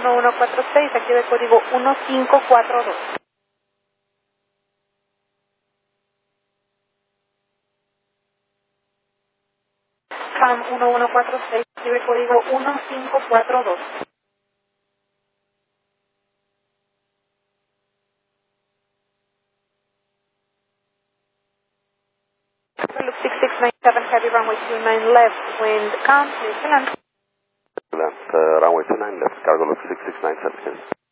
1146, active código 1542. CAM 1146, active código 1542. Look 6697, heavy runway 29 left, wind calm, please land. Runway 29 left, cargo look 6697.